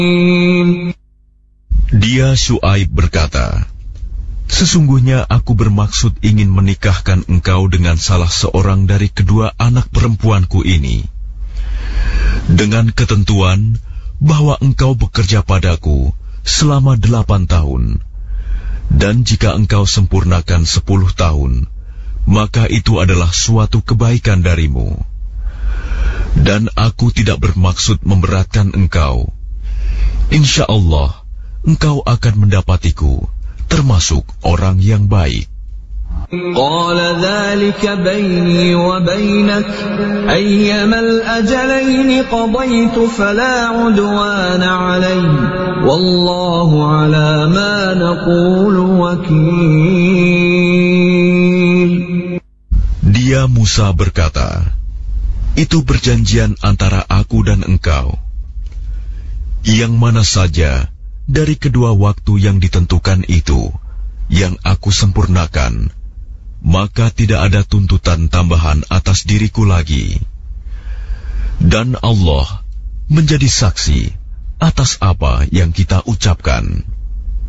Dia Syuaib berkata, sesungguhnya aku bermaksud ingin menikahkan engkau dengan salah seorang dari kedua anak perempuanku ini, dengan ketentuan bahwa engkau bekerja padaku selama 8 tahun, dan jika engkau sempurnakan 10 tahun, maka itu adalah suatu kebaikan darimu. Dan aku tidak bermaksud memberatkan engkau. Insya Allah, engkau akan mendapatiku termasuk orang yang baik. Qala dzalika baini wa bainak ayyama al-ajalain qadaytu fala 'udwana 'alayya wallahu 'ala ma naqulu wakil. Dia Musa berkata, itu perjanjian antara aku dan engkau. Yang mana saja dari kedua waktu yang ditentukan itu yang aku sempurnakan, maka tidak ada tuntutan tambahan atas diriku lagi. Dan Allah menjadi saksi atas apa yang kita ucapkan.